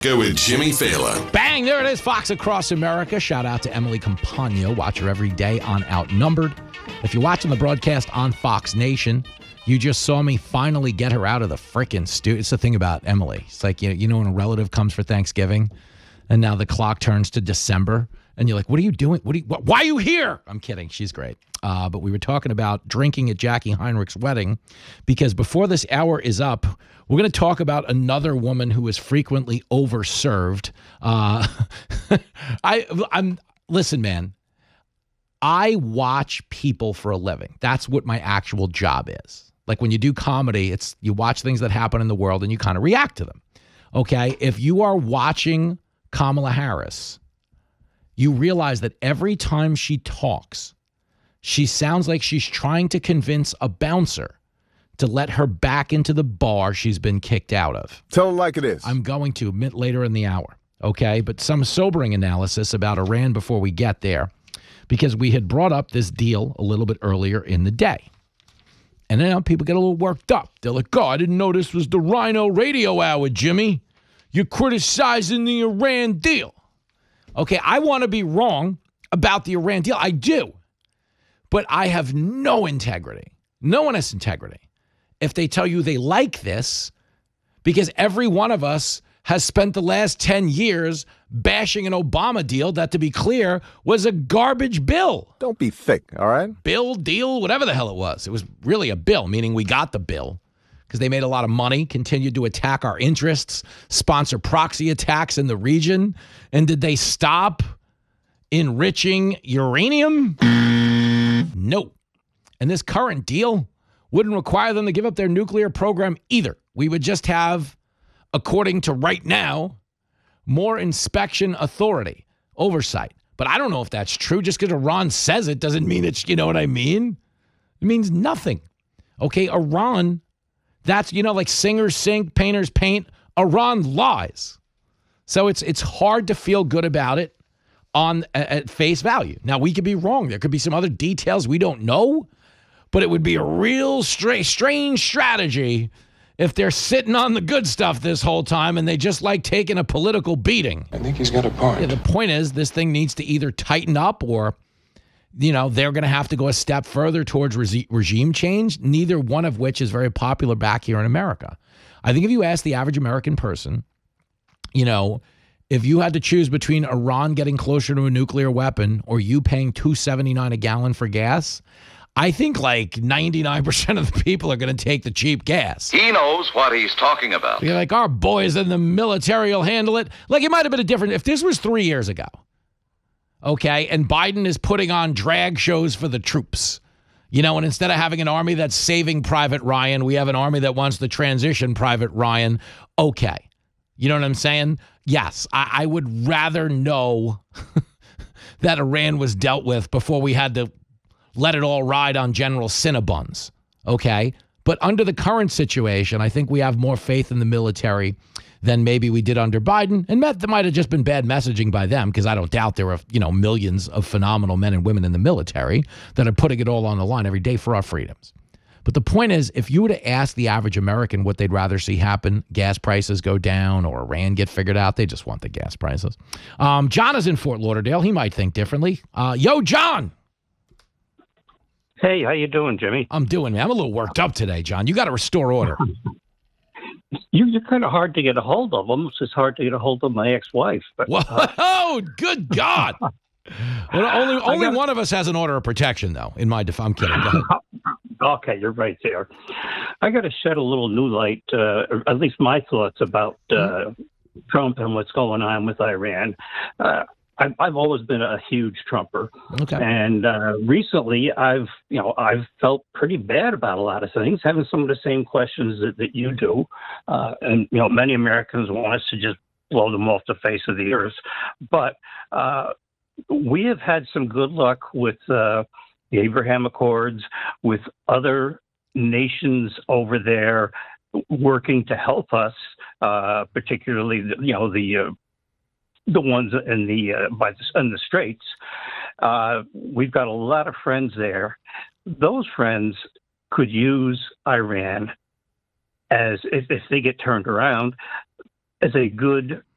Go with Jimmy Fallon. Bang, there it is, Fox Across America. Shout out to Emily Campagno. Watch her every day on Outnumbered. If you're watching the broadcast on Fox Nation, you just saw me finally get her out of the frickin' studio. It's the thing about Emily. It's like, you know when a relative comes for Thanksgiving and now the clock turns to December and you're like, what are you doing? Why are you here? I'm kidding. She's great. But we were talking about drinking at Jackie Heinrich's wedding because before this hour is up, we're going to talk about another woman who is frequently overserved. Listen, man, I watch people for a living. That's what my actual job is. Like when you do comedy, it's you watch things that happen in the world and you kind of react to them. Okay? If you are watching Kamala Harris, you realize that every time she talks, she sounds like she's trying to convince a bouncer to let her back into the bar she's been kicked out of. Tell them like it is. I'm going to admit later in the hour, okay? But some sobering analysis about Iran before we get there, because we had brought up this deal a little bit earlier in the day. And then people get a little worked up. They're like, oh, I didn't know this was the Rhino Radio Hour, Jimmy. You're criticizing the Iran deal. Okay, I want to be wrong about the Iran deal. I do. But I have no integrity. No one has integrity if they tell you they like this, because every one of us has spent the last 10 years bashing an Obama deal that, to be clear, was a garbage bill. Don't be thick, all right? Bill, deal, whatever the hell it was. It was really a bill, meaning we got the bill because they made a lot of money, continued to attack our interests, sponsor proxy attacks in the region. And did they stop enriching uranium? No. And this current deal wouldn't require them to give up their nuclear program either. We would just have, according to right now, more inspection authority, oversight. But I don't know if that's true. Just because Iran says it doesn't mean it's, you know what I mean? It means nothing. Okay, Iran, that's, like singers sing, painters paint. Iran lies. So it's hard to feel good about it at face value. Now, we could be wrong. There could be some other details we don't know, but it would be a real strange strategy if they're sitting on the good stuff this whole time and they just like taking a political beating. I think he's got a point. Yeah, the point is this thing needs to either tighten up or, they're going to have to go a step further towards regime change, neither one of which is very popular back here in America. I think if you ask the average American person, if you had to choose between Iran getting closer to a nuclear weapon or you paying $2.79 a gallon for gas, I think like 99% of the people are going to take the cheap gas. He knows what he's talking about. You're like, our boys in the military will handle it. Like, it might have been a different, if this was 3 years ago, okay, and Biden is putting on drag shows for the troops, and instead of having an army that's saving Private Ryan, we have an army that wants to transition Private Ryan. Okay. You know what I'm saying? Yes, I would rather know that Iran was dealt with before we had to let it all ride on General Cinnabons, okay? But under the current situation, I think we have more faith in the military than maybe we did under Biden. And that might have just been bad messaging by them, because I don't doubt there are, millions of phenomenal men and women in the military that are putting it all on the line every day for our freedoms. But the point is, if you were to ask the average American what they'd rather see happen, gas prices go down or Iran get figured out, they just want the gas prices. John is in Fort Lauderdale. He might think differently. Yo, John. Hey, how you doing, Jimmy? I'm doing, man. I'm a little worked up today, John. You got to restore order. You're kind of hard to get a hold of. Almost as hard to get a hold of my ex-wife. But, whoa, good God. Well, only one of us has an order of protection, though, in my defense. I'm kidding. Go ahead. Okay, you're right there. I got to shed a little new light, or at least my thoughts about Trump and what's going on with Iran. I've always been a huge Trumper, okay. And recently I've felt pretty bad about a lot of things, having some of the same questions that you do, and many Americans want us to just blow them off the face of the earth, but we have had some good luck with the Abraham Accords, with other nations over there working to help us, particularly the ones in the Straits. We've got a lot of friends there. Those friends could use Iran as, if they get turned around, as a good